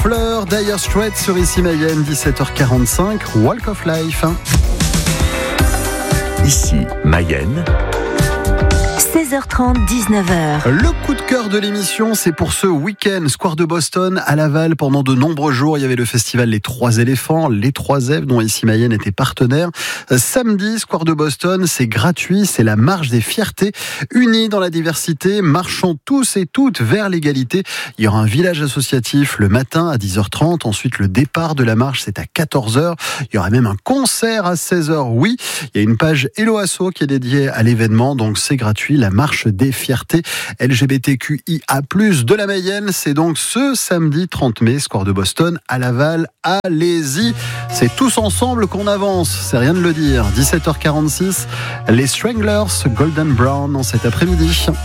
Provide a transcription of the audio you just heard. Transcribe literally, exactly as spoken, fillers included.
Fleurs, Dire Straits sur Ici Mayenne, dix-sept heures quarante-cinq, Walk of Life. Ici Mayenne. seize heures trente, dix-neuf heures. Le coup de cœur de l'émission, c'est pour ce week-end. Square de Boston, à Laval, pendant de nombreux jours, il y avait le festival Les Trois Éléphants, Les Trois Èves, dont Ici Mayenne était partenaire. Samedi, Square de Boston, c'est gratuit, c'est la marche des fiertés. Unis dans la diversité, marchons tous et toutes vers l'égalité. Il y aura un village associatif le matin à dix heures trente. Ensuite, le départ de la marche, c'est à quatorze heures. Il y aura même un concert à seize heures. Oui, il y a une page Hello Asso qui est dédiée à l'événement, donc c'est gratuit. La marche des fiertés L G B T Q I A plus, de la Mayenne, c'est donc ce samedi trente mai, Square de Boston à Laval. Allez-y, c'est tous ensemble qu'on avance, c'est rien de le dire. dix-sept heures quarante-six, les Stranglers, Golden Brown en cet après-midi.